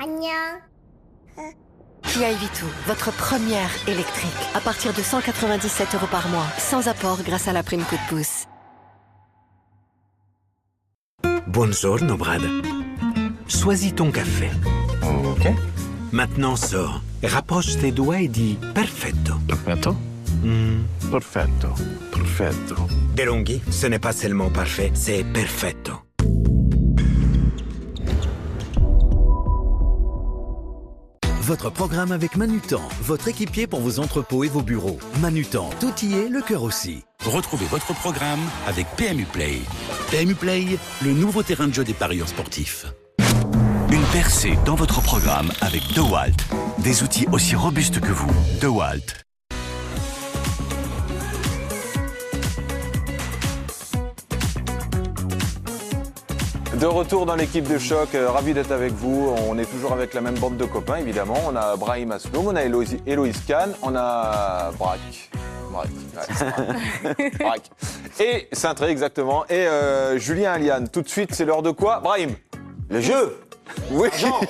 안녕. Kia Evitou, votre première électrique. À partir de 197 € par mois, sans apport grâce à la prime coup de pouce. Buongiorno, Brad. Choisis ton café. Ok. Maintenant, sors. Rapproche tes doigts et dis perfetto. Perfetto. Perfetto. Perfetto. Delonghi, ce n'est pas seulement parfait, c'est perfetto. Votre programme avec Manutan, votre équipier pour vos entrepôts et vos bureaux. Manutan, tout y est, le cœur aussi. Retrouvez votre programme avec PMU Play. PMU Play, le nouveau terrain de jeu des parieurs sportifs. Une percée dans votre programme avec DeWalt. Des outils aussi robustes que vous. DeWalt. De retour dans l'équipe de choc, ravi d'être avec vous. On est toujours avec la même bande de copains, évidemment. On a Brahim Asloum, on a Héloïse Kahn, on a Braque. Et Saintré, exactement. Et Julien Aliane. Tout de suite, c'est l'heure de quoi, Brahim? Le jeu. Oui.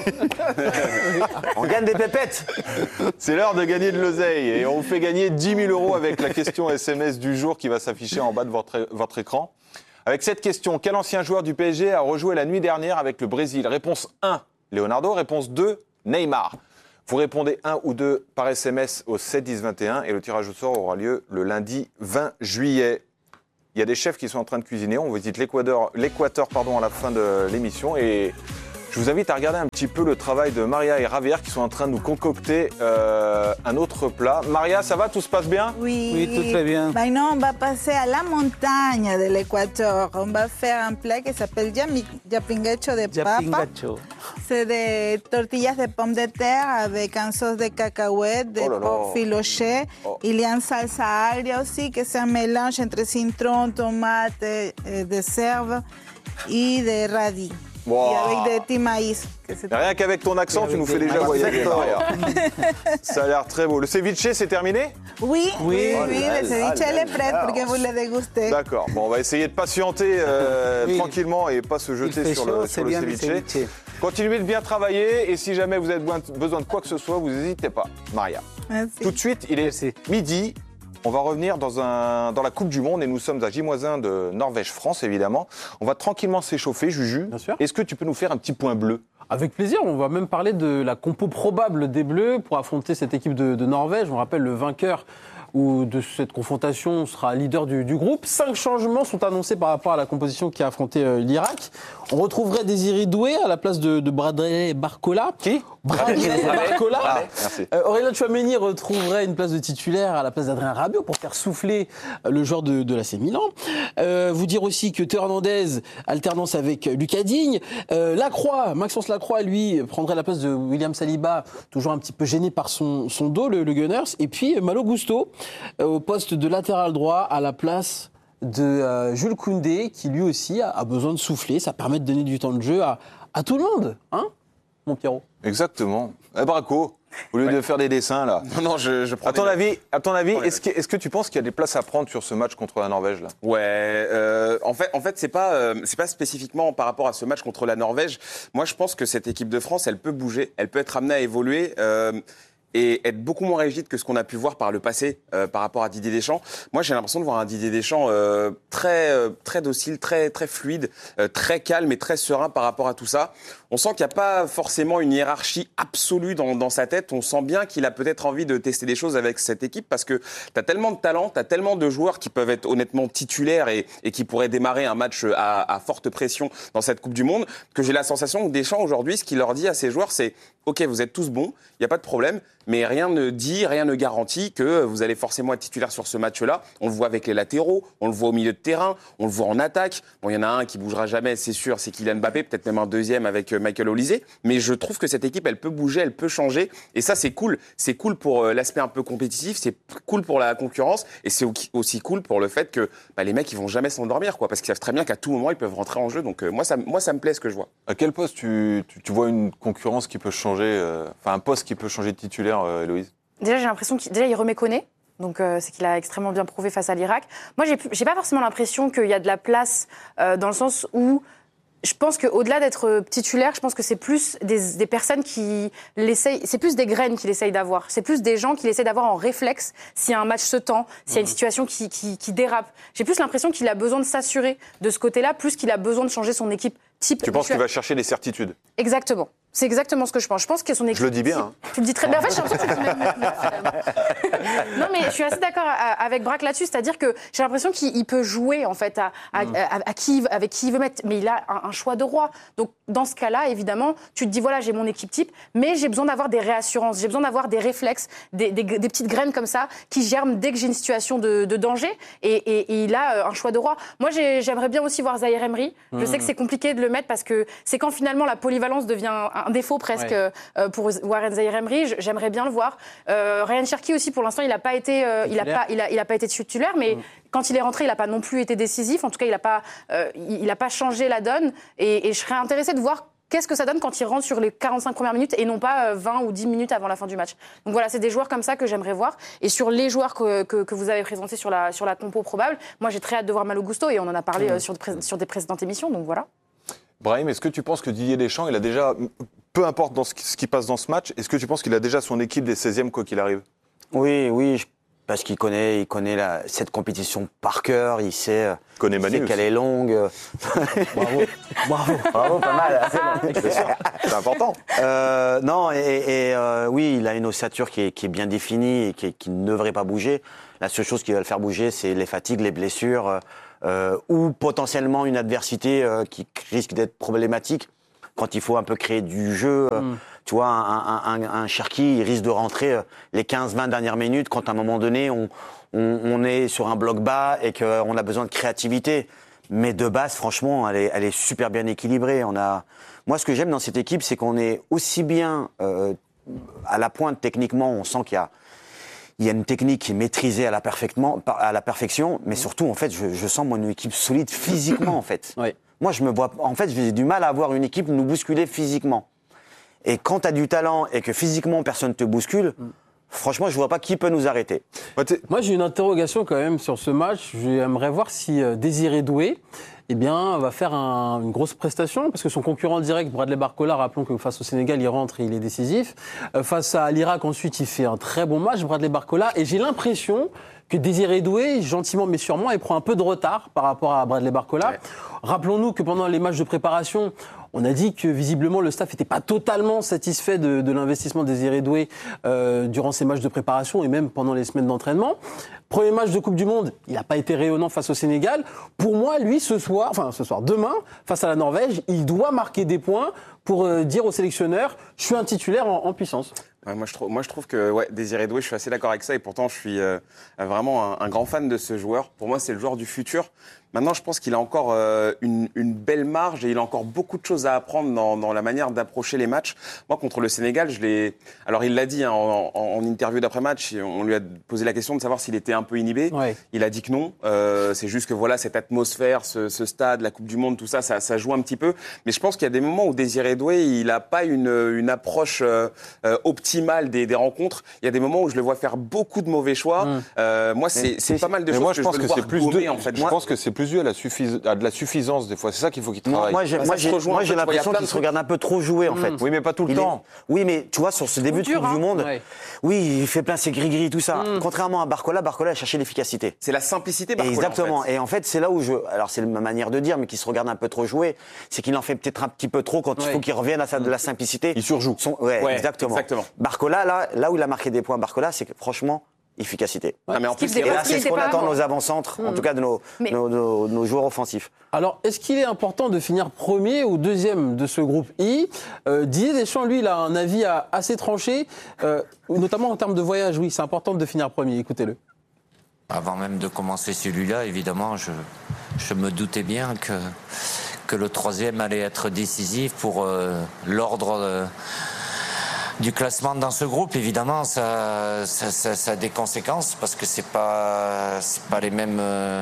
On gagne des pépettes. C'est l'heure de gagner de l'oseille. Et on vous fait gagner 10 000 € avec la question SMS du jour qui va s'afficher en bas de votre écran. Avec cette question, quel ancien joueur du PSG a rejoué la nuit dernière avec le Brésil? Réponse 1, Leonardo. Réponse 2, Neymar. Vous répondez 1 ou 2 par SMS au 7 10 21 et le tirage au sort aura lieu le lundi 20 juillet. Il y a des chefs qui sont en train de cuisiner. On visite l'Équateur à la fin de l'émission et je vous invite à regarder un petit peu le travail de Maria et Javier qui sont en train de nous concocter un autre plat. Maria, ça va? Tout se passe bien? Oui, tout très bien. Maintenant, on va passer à la montagne de l'Équateur. On va faire un plat qui s'appelle yapingacho de papa. Yapingacho. C'est des tortillas de pommes de terre avec un sauce de cacahuètes, de porc filoché. Il y a une salsa agria aussi, que c'est un mélange entre citron, tomate, de cerve et de radis. Wow. Et avec des petits maïs. Rien qu'avec ton accent, tu nous fais déjà voyager, Maria. Ça a l'air très beau. Le ceviche, c'est terminé? Oui, le ceviche, elle est prête pour que vous le dégustez. D'accord. Bon, on va essayer de patienter tranquillement et pas se jeter sur le ceviche. Continuez de bien travailler et si jamais vous avez besoin de quoi que ce soit, vous n'hésitez pas. Maria. Merci. Tout de suite, il est midi. On va revenir dans la Coupe du Monde et nous sommes à J-1 de Norvège-France, évidemment. On va tranquillement s'échauffer, Juju. Bien sûr. Est-ce que tu peux nous faire un petit point bleu? Avec plaisir, on va même parler de la compo probable des Bleus pour affronter cette équipe de Norvège. On rappelle, le vainqueur de cette confrontation sera leader du groupe. 5 changements sont annoncés par rapport à la composition qui a affronté l'Irak. On retrouverait Désiré Doué à la place de Bradley Barcola. Qui? Bradley Barcola. Merci. Aurélien Tchouaméni retrouverait une place de titulaire à la place d'Adrien Rabiot pour faire souffler le joueur de l'AC Milan. Vous dire aussi que Théo Hernandez, alternance avec Lucas Digne. Maxence Lacroix, lui, prendrait la place de William Saliba, toujours un petit peu gêné par son dos, le Gunners. Et puis Malo Gusto, au poste de latéral droit à la place de Jules Koundé, qui lui aussi a besoin de souffler. Ça permet de donner du temps de jeu à tout le monde, hein, mon Pierrot? Exactement. Braco, au lieu de faire des dessins, là. Non, je prends. À ton avis, est-ce que tu penses qu'il y a des places à prendre sur ce match contre la Norvège, là? Ouais. En fait, c'est pas spécifiquement par rapport à ce match contre la Norvège. Moi, je pense que cette équipe de France, elle peut bouger, elle peut être amenée à évoluer. Et être beaucoup moins rigide que ce qu'on a pu voir par le passé par rapport à Didier Deschamps. Moi, j'ai l'impression de voir un Didier Deschamps très docile, très fluide, très calme et très serein par rapport à tout ça. On sent qu'il n'y a pas forcément une hiérarchie absolue dans sa tête. On sent bien qu'il a peut-être envie de tester des choses avec cette équipe parce que tu as tellement de talent, tu as tellement de joueurs qui peuvent être honnêtement titulaires et qui pourraient démarrer un match à forte pression dans cette Coupe du Monde, que j'ai la sensation que Deschamps, aujourd'hui, ce qu'il leur dit à ses joueurs, c'est « Ok, vous êtes tous bons, il n'y a pas de problème ». Mais rien ne dit, rien ne garantit que vous allez forcément être titulaire sur ce match-là. On le voit avec les latéraux, on le voit au milieu de terrain, on le voit en attaque. Bon, il y en a un qui bougera jamais, c'est sûr, c'est Kylian Mbappé, peut-être même un deuxième avec Michael Olise. Mais je trouve que cette équipe, elle peut bouger, elle peut changer. Et ça, c'est cool. C'est cool pour l'aspect un peu compétitif, c'est cool pour la concurrence. Et c'est aussi cool pour le fait que les mecs, ils vont jamais s'endormir, quoi, parce qu'ils savent très bien qu'à tout moment, ils peuvent rentrer en jeu. Donc moi, ça me plaît ce que je vois. À quel poste tu vois une concurrence qui peut changer, un poste qui peut changer de titulaire, Héloïse? Déjà, j'ai l'impression qu'il remet Koné. Donc, c'est qu'il a extrêmement bien prouvé face à l'Irak. Moi, j'ai pas forcément l'impression qu'il y a de la place dans le sens où je pense qu'au-delà d'être titulaire, je pense que c'est plus des personnes qui l'essayent, c'est plus des graines qu'il essaye d'avoir. C'est plus des gens qu'il essaie d'avoir en réflexe s'il y a un match se tend, s'il y a une situation qui dérape. J'ai plus l'impression qu'il a besoin de s'assurer de ce côté-là, plus qu'il a besoin de changer son équipe type. Tu penses qu'il va chercher des certitudes? Exactement. C'est exactement ce que je pense. Je pense que son équipe. Je le dis bien. Tu le dis très bien. En fait, j'ai l'impression que c'est le même. Non, mais je suis assez d'accord avec Braque là-dessus. C'est-à-dire que j'ai l'impression qu'il peut jouer en fait avec qui il veut mettre. Mais il a un choix de roi. Donc dans ce cas-là, évidemment, tu te dis voilà, j'ai mon équipe type, mais j'ai besoin d'avoir des réassurances, j'ai besoin d'avoir des réflexes, des petites graines comme ça qui germent dès que j'ai une situation de danger. Et il a un choix de roi. Moi, j'aimerais bien aussi voir Zahir Emery. Je sais que c'est compliqué de le mettre parce que c'est quand finalement la polyvalence devient un défaut presque pour Warren Zahir Emery. J'aimerais bien le voir. Ryan Cherki aussi, pour l'instant, il n'a pas été, il a pas été titulaire, mais quand il est rentré, il n'a pas non plus été décisif. En tout cas, il n'a pas changé la donne. Et je serais intéressée de voir qu'est-ce que ça donne quand il rentre sur les 45 premières minutes et non pas 20 ou 10 minutes avant la fin du match. Donc voilà, c'est des joueurs comme ça que j'aimerais voir. Et sur les joueurs que vous avez présentés sur la compo probable, moi j'ai très hâte de voir Malo Gusto et on en a parlé sur des précédentes émissions. Donc voilà. Brahim, est-ce que tu penses que Didier Deschamps, il a déjà, peu importe dans ce qui passe dans ce match, est-ce que tu penses qu'il a déjà son équipe des 16e quoi qu'il arrive? Oui, parce qu'il connaît cette compétition par cœur, il sait qu'elle est longue. Bravo, pas mal. C'est important. Non, oui, il a une ossature qui est bien définie et qui ne devrait pas bouger. La seule chose qui va le faire bouger, c'est les fatigues, les blessures, ou potentiellement une adversité qui risque d'être problématique quand il faut un peu créer du jeu. Tu vois, un Cherki, il risque de rentrer les 15-20 dernières minutes quand à un moment donné, on est sur un bloc bas et qu'on a besoin de créativité. Mais de base, franchement, elle est super bien équilibrée. Moi, ce que j'aime dans cette équipe, c'est qu'on est aussi bien à la pointe techniquement, on sent qu'il y a une technique qui est maîtrisée à la perfection, mais surtout, en fait, je sens une équipe solide physiquement, en fait. Oui. Moi, j'ai du mal à avoir une équipe nous bousculer physiquement. Et quand tu as du talent et que physiquement personne ne te bouscule, franchement, je vois pas qui peut nous arrêter. Moi, j'ai une interrogation quand même sur ce match. J'aimerais voir si Désiré Doué va faire une grosse prestation, parce que son concurrent direct, Bradley Barcola, rappelons que face au Sénégal, il rentre et il est décisif. Face à l'Irak, ensuite, il fait un très bon match, Bradley Barcola, et j'ai l'impression que Désiré Doué, gentiment mais sûrement, il prend un peu de retard par rapport à Bradley Barcola. Ouais. Rappelons-nous que pendant les matchs de préparation, on a dit que visiblement le staff n'était pas totalement satisfait de l'investissement de Désiré Doué durant ces matchs de préparation et même pendant les semaines d'entraînement. Premier match de Coupe du Monde, il n'a pas été rayonnant face au Sénégal. Pour moi, lui, demain, face à la Norvège, il doit marquer des points pour dire au sélectionneur, je suis un titulaire en puissance. Ouais, moi, je trouve que Désiré Doué, je suis assez d'accord avec ça et pourtant, je suis vraiment un grand fan de ce joueur. Pour moi, c'est le joueur du futur. Maintenant, je pense qu'il a encore une belle marge et il a encore beaucoup de choses à apprendre dans la manière d'approcher les matchs. Moi, contre le Sénégal, alors, il l'a dit en interview d'après-match, on lui a posé la question de savoir s'il était un peu inhibé. Ouais. Il a dit que non. C'est juste que voilà, cette atmosphère, ce stade, la Coupe du Monde, tout ça, ça joue un petit peu. Mais je pense qu'il y a des moments où Désiré Doué, il n'a pas une approche optimale des rencontres. Il y a des moments où je le vois faire beaucoup de mauvais choix. Moi, c'est pas mal de choses moi, je pense que c'est plus gommer, en fait. Je pense que c'est plus dû à de la suffisance des fois. C'est ça qu'il faut qu'il travaille. Moi, j'ai l'impression qu'il se regarde un peu trop jouer, en fait. Oui, mais pas tout le temps. Oui, mais tu vois, sur ce début de Coupe du Monde, oui, il fait plein ses gris-gris, tout ça. Contrairement à Barcola a cherché l'efficacité. C'est la simplicité, Barcola. Exactement. En fait. Et en fait, c'est là où alors c'est ma manière de dire, mais qu'il se regarde un peu trop jouer, c'est qu'il en fait peut-être un petit peu trop quand il faut qu'il revienne à de la simplicité. Il surjoue. Exactement. Barcola, là où il a marqué des points, Barcola, c'est que franchement, efficacité. Ouais. Mais en plus, c'est ce qu'on attend de nos avant-centres, en tout cas de nos joueurs offensifs. Alors, est-ce qu'il est important de finir premier ou deuxième de ce groupe I? Didier Deschamps, lui, il a un avis assez tranché, notamment en termes de voyage. Oui, c'est important de finir premier. Écoutez-le. Avant même de commencer celui-là, évidemment, je me doutais bien que le troisième allait être décisif pour l'ordre du classement dans ce groupe. Évidemment, ça a des conséquences parce que c'est pas les mêmes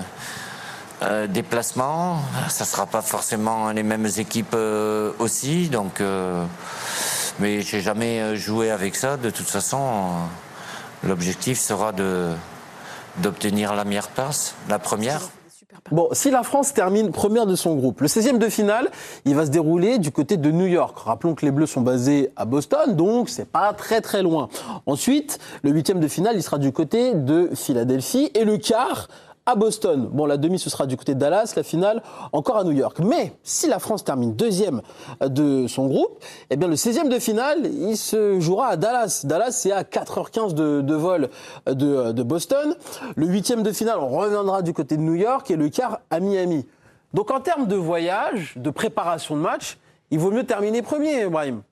déplacements. Ça sera pas forcément les mêmes équipes aussi. Donc, mais j'ai jamais joué avec ça. De toute façon, l'objectif sera d'obtenir la meilleure place, la première. Bon, si la France termine première de son groupe, le 16e de finale, il va se dérouler du côté de New York. Rappelons que les Bleus sont basés à Boston, donc c'est pas très très loin. Ensuite, le 8e de finale, il sera du côté de Philadelphie et le quart à Boston. Bon, la demi, ce sera du côté de Dallas, la finale encore à New York. Mais si la France termine deuxième de son groupe, eh bien le 16e de finale, il se jouera à Dallas. Dallas, c'est à 4h15 de vol de Boston. Le 8e de finale, on reviendra du côté de New York et le quart à Miami. Donc en termes de voyage, de préparation de match, il vaut mieux terminer premier, Brahim.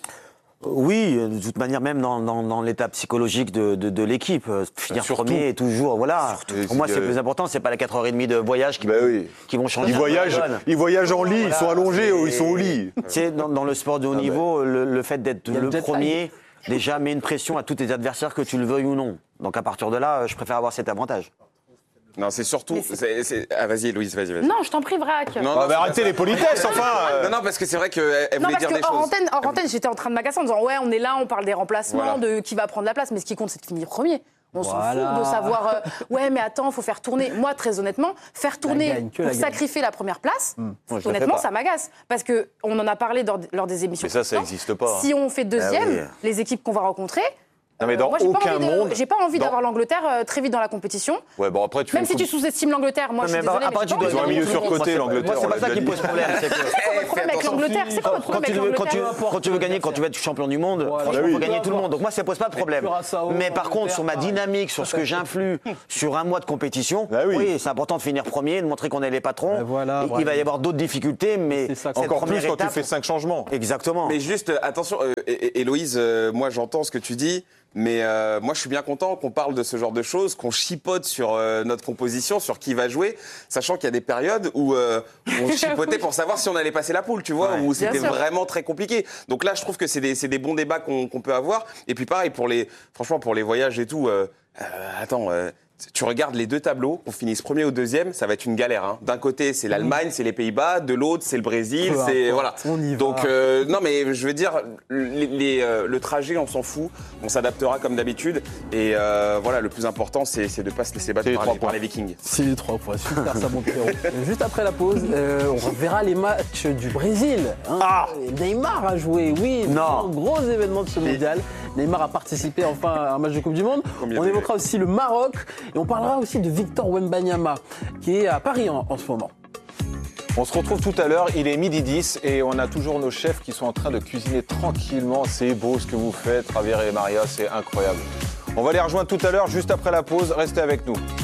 Oui, de toute manière, même dans l'état psychologique de l'équipe, finir premier est toujours, voilà. Pour moi, c'est le plus important, c'est pas les 4h30 de voyage qui vont changer. Ils voyagent en lit, ils sont allongés ou ils sont au lit. C'est dans le sport de haut niveau, le fait d'être le premier, déjà, met une pression à tous tes adversaires, que tu le veuilles ou non. Donc à partir de là, je préfère avoir cet avantage. Non, c'est surtout. Ah, vas-y, Louise, vas-y. Non, je t'en prie, Vrac. Non, arrêtez les politesses, enfin. Non, parce que c'est vrai qu'elle voulait dire des choses. En antenne, j'étais en train de m'agacer en disant ouais, on est là, on parle des remplacements, de qui va prendre la place, mais ce qui compte, c'est de finir premier. On s'en fout de savoir ouais, mais attends, faut faire tourner. Moi, très honnêtement, faire tourner pour sacrifier la première place, honnêtement, ça m'agace. Parce qu'on en a parlé lors des émissions. Mais ça n'existe pas. Si on fait deuxième, les équipes qu'on va rencontrer. Non, mais dans aucun monde. J'ai pas envie d'avoir l'angleterre très vite dans la compétition. Ouais, bon, après, même si tu sous-estimes l'Angleterre, moi je suis désolée. Après, tu dois ils ont un milieu surcoté, l'Angleterre. C'est pas ça qui pose problème. C'est quoi votre problème avec l'Angleterre? C'est quoi votre problème avec l'Angleterre? Quand tu veux gagner, quand tu veux être champion du monde, franchement, il faut gagner tout le monde. Donc moi, ça pose pas de problème. Mais par contre, sur ma dynamique, sur ce que j'influe, sur un mois de compétition, oui, c'est important de finir premier, de montrer qu'on est les patrons. Il va y avoir d'autres difficultés, mais encore plus quand tu fais 5 changements. Exactement. Mais juste, attention, Héloïse, moi j'entends ce que tu dis. Mais moi, je suis bien content qu'on parle de ce genre de choses, qu'on chipote sur notre composition, sur qui va jouer, sachant qu'il y a des périodes où on chipotait pour savoir si on allait passer la poule, tu vois, où c'était vraiment très compliqué. Donc là, je trouve que c'est des bons débats qu'on peut avoir. Et puis pareil, franchement, pour les voyages et tout, tu regardes les deux tableaux, qu'on finisse premier ou deuxième, ça va être une galère. Hein. D'un côté, c'est l'Allemagne, c'est les Pays-Bas, de l'autre, c'est le Brésil, voilà. Donc non, mais je veux dire, le trajet, on s'en fout, on s'adaptera comme d'habitude. Et voilà, le plus important, c'est de ne pas se laisser battre par les Vikings. C'est les 3 points, super ça, mon Pierrot. Juste après la pause, on verra les matchs du Brésil. Hein. Neymar a joué, oui, un gros événement de ce mondial. Neymar a participé enfin à un match de Coupe du Monde. On évoquera aussi le Maroc. Et on parlera aussi de Victor Wembanyama, qui est à Paris en ce moment. On se retrouve tout à l'heure, il est 12h10 et on a toujours nos chefs qui sont en train de cuisiner tranquillement. C'est beau ce que vous faites, Javier et Maria, c'est incroyable. On va les rejoindre tout à l'heure, juste après la pause. Restez avec nous.